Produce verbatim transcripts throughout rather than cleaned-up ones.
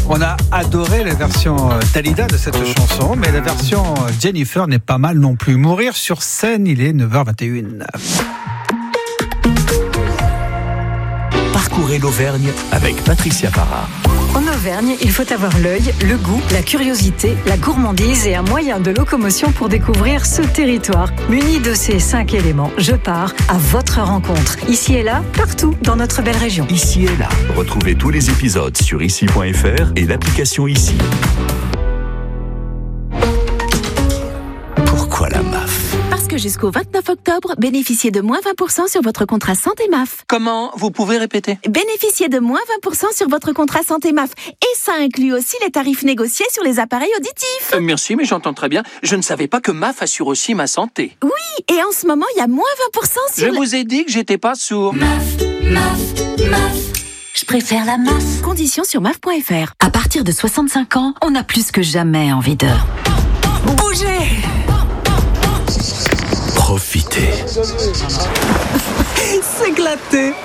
On a adoré la version Dalida de cette chanson, mais la version Jennifer n'est pas mal non plus. Mourir sur scène, il est neuf heures vingt et une. Parcourez l'Auvergne avec Patricia Para. En Auvergne, il faut avoir l'œil, le goût, la curiosité, la gourmandise et un moyen de locomotion pour découvrir ce territoire. Muni de ces cinq éléments, je pars à votre rencontre. Ici et là, partout dans notre belle région. Ici et là, retrouvez tous les épisodes sur ici point f r et l'application Ici. Pourquoi la M A F ? Parce que jusqu'au vingt-neuf octobre, bénéficiez de moins vingt pour cent sur votre contrat santé M A F. Comment ? Vous pouvez répéter ? Bénéficiez de moins vingt pour cent sur votre contrat santé M A F. Et ça inclut aussi les tarifs négociés sur les appareils auditifs. Euh, merci, mais j'entends très bien. Je ne savais pas que M A F assure aussi ma santé. Oui, et en ce moment, il y a moins vingt pour cent sur... Je le... vous ai dit que j'étais pas sourd. M A F, M A F, M A F. Je préfère la M A F. Conditions sur M A F point F R. À partir de soixante-cinq ans, on a plus que jamais envie de... bouger. Profitez. S'éclater.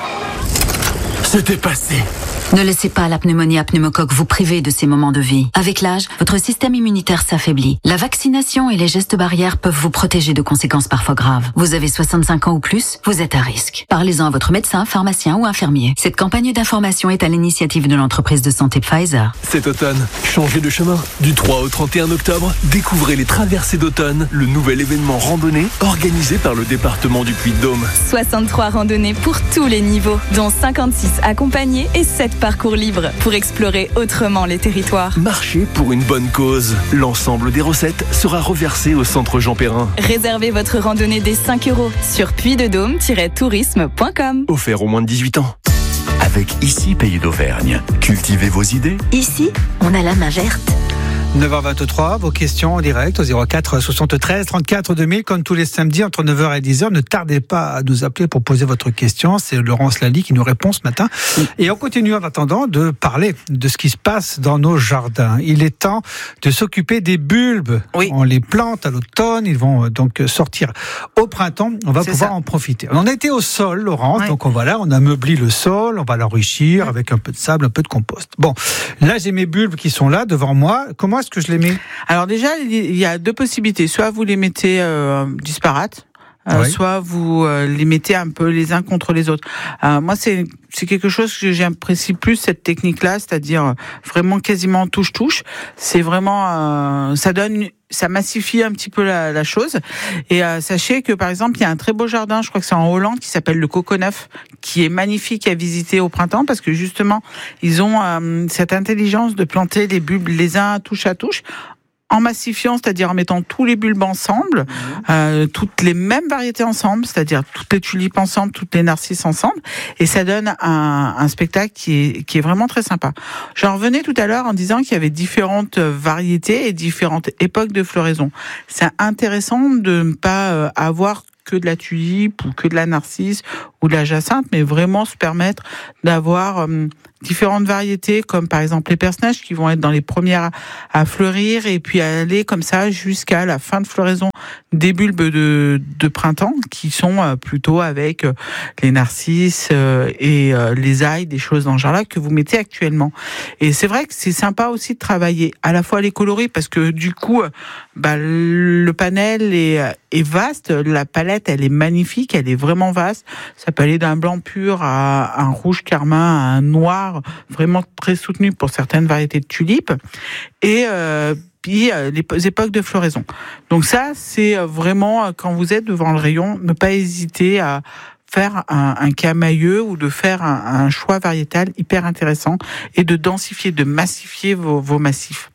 C'était passé. Ne laissez pas la pneumonie à pneumocoque vous priver de ces moments de vie. Avec l'âge, votre système immunitaire s'affaiblit. La vaccination et les gestes barrières peuvent vous protéger de conséquences parfois graves. Vous avez soixante-cinq ans ou plus, vous êtes à risque. Parlez-en à votre médecin, pharmacien ou infirmier. Cette campagne d'information est à l'initiative de l'entreprise de santé Pfizer. Cet automne, changez de chemin. Du trois au trente et un octobre, découvrez les traversées d'automne, le nouvel événement randonnée organisé par le département du Puy-de-Dôme. soixante-trois randonnées pour tous les niveaux, dont cinquante-six accompagnés et sept parcours libres pour explorer autrement les territoires. Marchez pour une bonne cause. L'ensemble des recettes sera reversé au centre Jean Perrin. Réservez votre randonnée dès cinq euros sur puy de dôme tiret tourisme point com. Offert aux moins de dix-huit ans. Avec Ici Pays d'Auvergne, cultivez vos idées. Ici, on a la main verte. neuf heures vingt-trois, vos questions en direct au zéro quatre soixante-treize trente-quatre deux mille, comme tous les samedis entre neuf heures et dix heures. Ne tardez pas à nous appeler pour poser votre question. C'est Laurence Lally qui nous répond ce matin. Et on continue en attendant de parler de ce qui se passe dans nos jardins. Il est temps de s'occuper des bulbes. Oui. On les plante à l'automne, ils vont donc sortir au printemps. On va C'est pouvoir ça. en profiter. On en était au sol, Laurence, Oui. donc on va là, on ameublit le sol, on va l'enrichir Oui. avec un peu de sable, un peu de compost. Bon, là j'ai mes bulbes qui sont là devant moi. Comment est-ce que je les mets ? Alors déjà, il y a deux possibilités. Soit vous les mettez euh, disparates, euh, Oui. soit vous euh, les mettez un peu les uns contre les autres. Euh, moi, c'est c'est quelque chose que j'apprécie plus, cette technique-là, c'est-à-dire vraiment quasiment touche-touche. C'est vraiment... Euh, ça donne... ça massifie un petit peu la, la chose. Et euh, sachez que, par exemple, il y a un très beau jardin, je crois que c'est en Hollande, qui s'appelle le Coconeuf, qui est magnifique à visiter au printemps, parce que justement, ils ont euh, cette intelligence de planter les bulbes les uns touche à touche, en massifiant, c'est-à-dire en mettant tous les bulbes ensemble, euh, toutes les mêmes variétés ensemble, c'est-à-dire toutes les tulipes ensemble, toutes les narcisses ensemble, et ça donne un, un spectacle qui est, qui est vraiment très sympa. J'en revenais tout à l'heure en disant qu'il y avait différentes variétés et différentes époques de floraison. C'est intéressant de ne pas avoir que de la tulipe ou que de la narcisse ou de la jacinthe, mais vraiment se permettre d'avoir euh, différentes variétés, comme par exemple les perce-neige qui vont être dans les premières à fleurir et puis aller comme ça jusqu'à la fin de floraison des bulbes de, de printemps qui sont euh, plutôt avec euh, les narcisses euh, et euh, les ailles, des choses dans ce genre-là que vous mettez actuellement. Et c'est vrai que c'est sympa aussi de travailler à la fois les coloris parce que du coup, euh, bah, le panel est, est vaste, la palette elle est magnifique, elle est vraiment vaste. Ça peut aller d'un blanc pur à un rouge carmin, à un noir vraiment très soutenu pour certaines variétés de tulipes. Et euh, puis euh, les époques de floraison. Donc ça, c'est vraiment, euh, quand vous êtes devant le rayon, ne pas hésiter à faire un, un camailleux ou de faire un, un choix variétal hyper intéressant et de densifier, de massifier vos, vos massifs.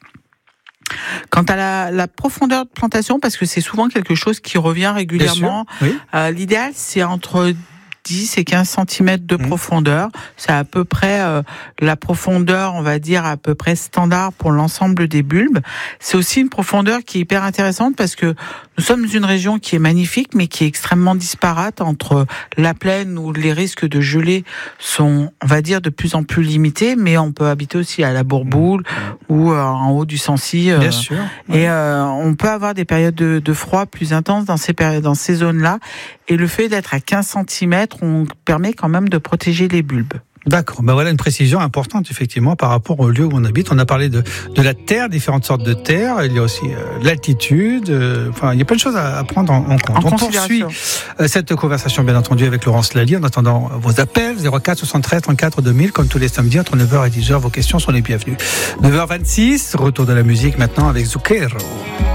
Quant à la, la profondeur de plantation, parce que c'est souvent quelque chose qui revient régulièrement, oui. euh, l'idéal c'est entre dix et quinze centimètres de mmh. profondeur. C'est à peu près euh, la profondeur, on va dire, à peu près standard pour l'ensemble des bulbes. C'est aussi une profondeur qui est hyper intéressante parce que nous sommes une région qui est magnifique, mais qui est extrêmement disparate entre la plaine où les risques de gelée sont, on va dire, de plus en plus limités, mais on peut habiter aussi à la Bourboule mmh. ou euh, en haut du Sancy. Euh, Bien sûr. Et ouais. euh, on peut avoir des périodes de, de froid plus intenses dans ces périodes, dans ces zones-là. Et le fait d'être à quinze centimètres, on permet quand même de protéger les bulbes. D'accord. Ben voilà une précision importante, effectivement, par rapport au lieu où on habite. On a parlé de, de la terre, différentes sortes de terre. Il y a aussi euh, l'altitude. Euh, enfin, il y a plein de choses à, à prendre en, en compte. En on poursuit euh, cette conversation, bien entendu, avec Laurence Lallier. En attendant vos appels, zéro quatre soixante-treize trente-quatre deux mille, comme tous les samedis, entre neuf heures et dix heures. Vos questions sont les bienvenues. neuf heures vingt-six, retour de la musique maintenant avec Zucchero.